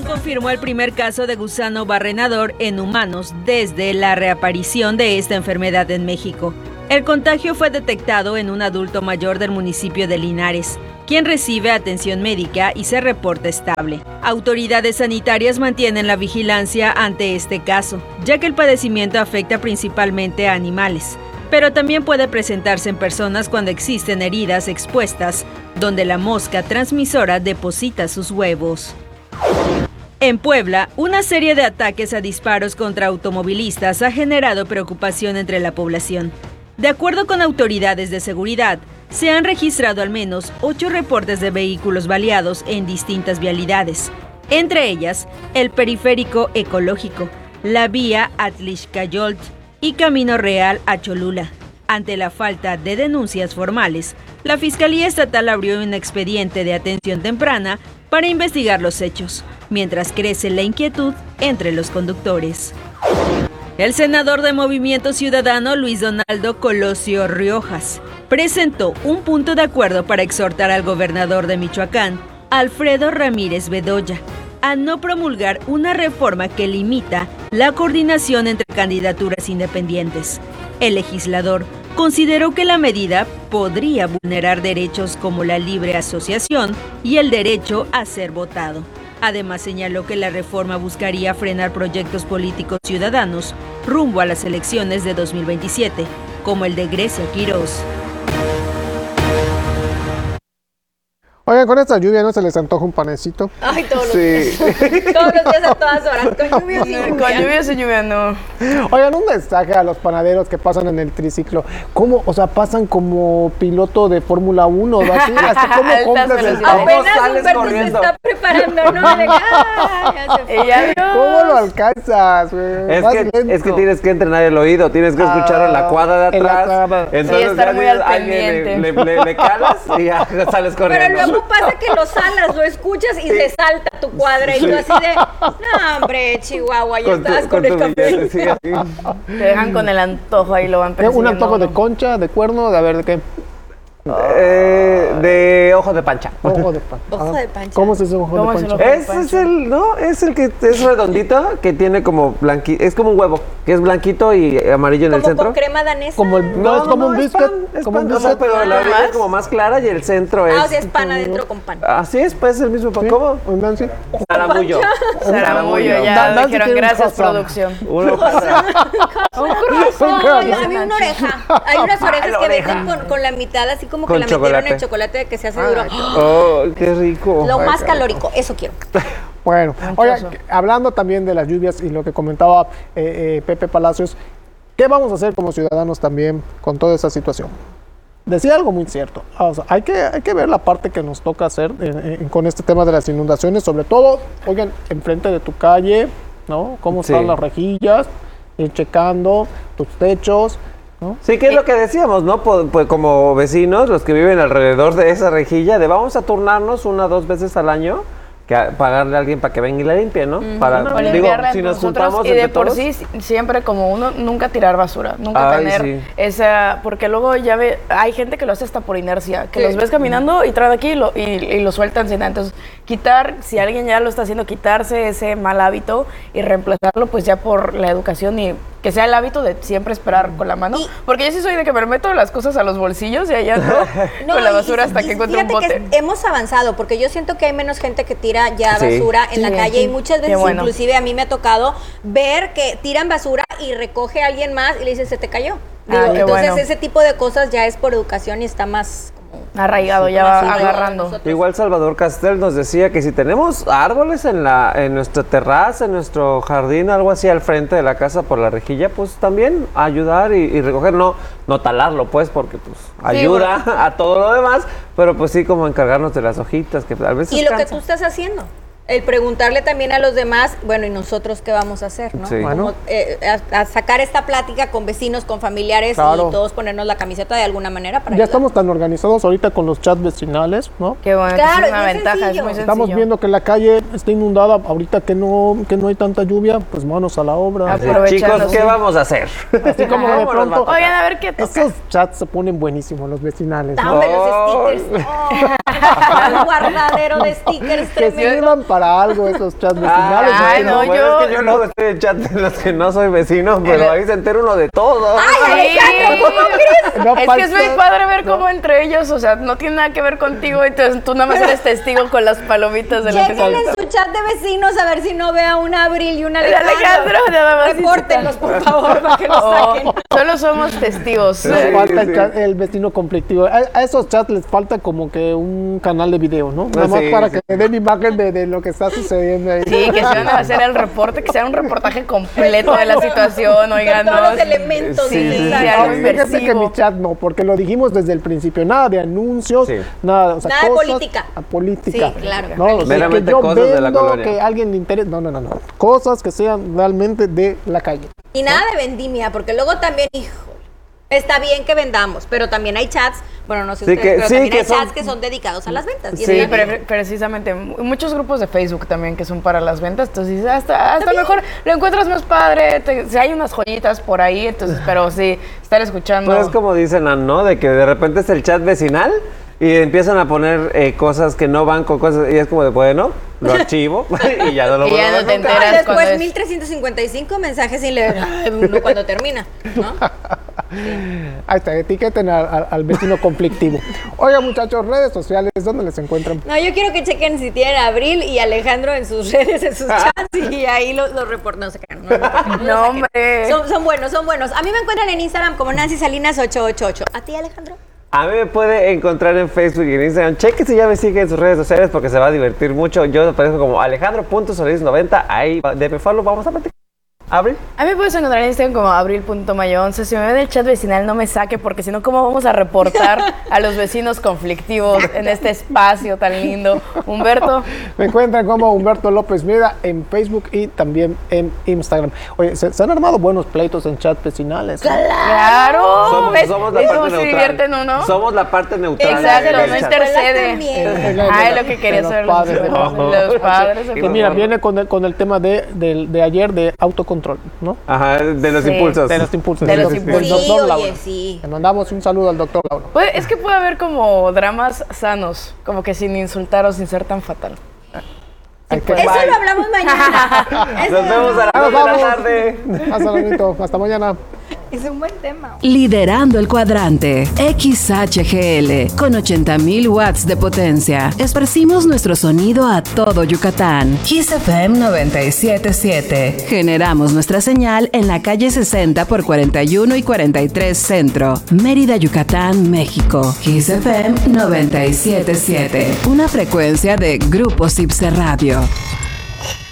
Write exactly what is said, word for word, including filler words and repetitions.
confirmó el primer caso de gusano barrenador en humanos desde la reaparición de esta enfermedad en México. El contagio fue detectado en un adulto mayor del municipio de Linares, quien recibe atención médica y se reporta estable. Autoridades sanitarias mantienen la vigilancia ante este caso, ya que el padecimiento afecta principalmente a animales, pero también puede presentarse en personas cuando existen heridas expuestas, donde la mosca transmisora deposita sus huevos. En Puebla, una serie de ataques a disparos contra automovilistas ha generado preocupación entre la población. De acuerdo con autoridades de seguridad, se han registrado al menos ocho reportes de vehículos baleados en distintas vialidades, entre ellas el periférico ecológico, la vía Atlixcayolt y Camino Real a Cholula. Ante la falta de denuncias formales, la Fiscalía Estatal abrió un expediente de atención temprana para investigar los hechos, mientras crece la inquietud entre los conductores. El senador de Movimiento Ciudadano, Luis Donaldo Colosio Riojas, presentó un punto de acuerdo para exhortar al gobernador de Michoacán, Alfredo Ramírez Bedoya, a no promulgar una reforma que limita la coordinación entre candidaturas independientes. El legislador consideró que la medida podría vulnerar derechos como la libre asociación y el derecho a ser votado. Además, señaló que la reforma buscaría frenar proyectos políticos ciudadanos rumbo a las elecciones de dos mil veintisiete, como el de Grecia Quirós. Oigan, con esta lluvia, ¿no se les antoja un panecito? Ay, todos los sí. días. Todos los días a todas horas. Con lluvia y lluvia. Con lluvia y lluvia no. Oigan, un mensaje a los panaderos que pasan en el triciclo. ¿Cómo? O sea, pasan como piloto de Fórmula uno, ¿no? Así, así como compras el pan. Apenas Humberto se está preparando, ¿no? De, ah, ya se fue. ¿Cómo lo alcanzas? Es que, es que tienes que entrenar el oído, tienes que escuchar ah, en la cuadra de atrás. Entonces, sí, estar muy al pendiente. Le, le, le, le calas y ya sales corriendo. Pero luego pasa que lo salas, lo escuchas y se salta tu cuadra y tú así de, no hombre, Chihuahua, ya con estás tu, con, con el café. Sí, te dejan con el antojo ahí, lo van persiguiendo. ¿Un antojo de concha, de cuerno, de a ver, de qué? Eh, de ojo de pancha. Ojo de pancha. Ojo de pancha. ¿Cómo es ese ojo de pancha? Ese es el, ¿no? Es el que es redondito, que tiene como blanquito, es como un huevo, que es blanquito y amarillo en el centro. ¿Como con crema danesa? Como el, no, no, es como no, un biscuit. Es pan, es como pan, un o sea, pero la orilla es como más clara y el centro es... Ah, o sea, es pan adentro con pan. Así es, pues es el mismo pan. ¿Sí? ¿Cómo? ¿Un Nancy? Zaramullo. Zaramullo, ya da, dijeron gracias, producción. Uno un croissant. A mí una oreja. Hay unas orejas que venden con, con la mitad, así como que la metieron en chocolate que se hace duro. Oh, qué rico. Lo más calórico, eso quiero. Bueno, oiga, hablando también de las lluvias y lo que comentaba eh, eh, Pepe Palacios, ¿qué vamos a hacer como ciudadanos también con toda esa situación? Decía algo muy cierto, o sea, hay, que, hay que ver la parte que nos toca hacer eh, eh, con este tema de las inundaciones, sobre todo, oigan, enfrente de tu calle, ¿no? Cómo están sí. las rejillas, ir checando tus techos, ¿no? Sí, que es lo que decíamos, ¿no? Pues, pues como vecinos, los que viven alrededor de esa rejilla, de vamos a turnarnos una o dos veces al año, que a, pagarle a alguien para que venga y la limpie, ¿no? Mm, para, no, digo, si nos juntamos y de entre por todos, sí, siempre como uno, nunca tirar basura, nunca Ay, tener sí. esa, porque luego ya ve, hay gente que lo hace hasta por inercia, que sí. los ves caminando y traen aquí y lo, y, y lo sueltan sin nada. Entonces, quitar, si alguien ya lo está haciendo, quitarse ese mal hábito y reemplazarlo pues ya por la educación y que sea el hábito de siempre esperar con la mano, y, porque yo sí soy de que me meto las cosas a los bolsillos y allá ando no, con la basura y, hasta y, que encuentre un bote. Que hemos avanzado, porque yo siento que hay menos gente que tira ya sí. basura en sí, la calle sí. y muchas veces bueno. inclusive a mí me ha tocado ver que tiran basura y recoge a alguien más y le dice, se te cayó. Digo, ah, entonces bueno. ese tipo de cosas ya es por educación y está más... arraigado, sí, ya va agarrando. Igual Salvador Castel nos decía que si tenemos árboles en la en nuestra terraza, en nuestro jardín, algo así al frente de la casa por la rejilla, pues también ayudar y, y recoger, no no talarlo pues, porque pues ayuda sí, bueno. a todo lo demás, pero pues sí como encargarnos de las hojitas que a veces y lo cansa. que tú estás haciendo. El preguntarle también a los demás, bueno, ¿y nosotros qué vamos a hacer? ¿no? Sí. Como, eh, a, a sacar esta plática con vecinos, con familiares claro. y todos ponernos la camiseta de alguna manera para Ya ayudar. Estamos tan organizados ahorita con los chats vecinales, ¿no? Qué bueno, claro, es una es ventaja, sencillo. es muy sencillo. Estamos viendo que la calle está inundada, ahorita que no que no hay tanta lluvia, pues manos a la obra. Chicos, ¿qué vamos a hacer? Así como de pronto, oigan, a ver qué toca. Esos chats se ponen buenísimos, los vecinales. Dame ¿no? los stickers. Oh, un guardadero de stickers que tremendo. sirvan para para algo esos chats vecinales? Ay, no, no yo... es que yo luego estoy en chat de los que no soy vecino, pero el... ahí se entera uno de todo. ¡Ay, Alejandro, ¿cómo crees? No, es falta... que es muy padre ver no. cómo entre ellos, o sea, no tiene nada que ver contigo, entonces tú nada más eres testigo con las palomitas de la que salta. Chequen en su chat de vecinos a ver si no ve a un Abril y un Alejandro. Alejandro, nada más. Repórtenlos, por favor, para que los oh, saquen. Solo somos testigos. Sí, sí, falta el, chat, el vecino conflictivo. A, a esos chats les falta como que un canal de video, ¿no? Nada más sí, para sí. que den imagen de, de lo que está sucediendo ahí. Sí, que se van a hacer el reporte, que sea un reportaje completo de la situación, oigan. Todos los elementos. Sí, sí, sí, sí, no, fíjate que mi chat no, porque lo dijimos desde el principio, nada de anuncios, sí. nada, o sea, nada cosas, de política. A política. Sí, claro. No, o sea, que yo cosas vendo, de la colonia. Que alguien le interese, no, no, no, no, cosas que sean realmente de la calle. Y nada de vendimia, porque luego también, hijo, está bien que vendamos, pero también hay chats, bueno, no sé sí ustedes, que, pero sí, también hay son, chats que son dedicados a las ventas. Y sí, pre precisamente, muchos grupos de Facebook también que son para las ventas, entonces hasta, hasta mejor lo encuentras más padre, te, si hay unas joyitas por ahí, entonces, pero sí, estar escuchando. Pues es como dicen, ¿no? De que de repente es el chat vecinal y empiezan a poner eh, cosas que no van con cosas, y es como de, bueno, lo archivo y ya no lo vuelvo a ver. Y ya no te enteras. Después mil trescientos cincuenta y cinco mensajes sin leer uno cuando termina, ¿no? Sí. Ahí está, etiqueten al, al, al vecino conflictivo. Oiga, muchachos, redes sociales, ¿dónde les encuentran? No, yo quiero que chequen si tienen a Abril y Alejandro en sus redes, en sus chats, y ahí los, los reportan. No se crean. No, no, no, no hombre. Son, son buenos, son buenos. A mí me encuentran en Instagram como Nancy Salinas ocho ocho ocho. ¿A ti, Alejandro? A mí me puede encontrar en Facebook y en Instagram. Cheque si ya me sigue en sus redes sociales porque se va a divertir mucho. Yo aparezco como alejandro punto solís noventa. Ahí de me follow, vamos a platicar. ¿Abril? A mí me puedes encontrar en Instagram como abril punto mayo once. Si me ven el chat vecinal, no me saque, porque si no, ¿cómo vamos a reportar a los vecinos conflictivos en este espacio tan lindo? Humberto. Me encuentran como Humberto López Mida en Facebook y también en Instagram. Oye, se, se han armado buenos pleitos en chat vecinales. ¿Eh? ¡Claro! Somos, somos la parte neutral. divierten uno? Somos la parte neutral. Exacto, no intercede. Ay, lo que quería saber los padres. Los padres. Que mira, viene con el, con el tema de, de, de ayer de autocontrol. ¿No? Ajá, de los sí. impulsos. De los impulsos. De los impulsos. Del doctor Laura. Oye, sí. Le mandamos un saludo al doctor Laura. Pues es que puede haber como dramas sanos, como que sin insultar o sin ser tan fatal. Sí, pues. Eso lo hablamos mañana. Nos vemos a la, a la tarde. Hasta luego. Hasta mañana. Es un buen tema. Liderando el cuadrante X H G L con ochenta mil watts de potencia. Esparcimos nuestro sonido a todo Yucatán. Kiss F M noventa y siete punto siete. Generamos nuestra señal en la calle sesenta por cuarenta y uno y cuarenta y tres Centro, Mérida, Yucatán, México. Kiss F M noventa y siete punto siete. Una frecuencia de Grupo Cipse Radio.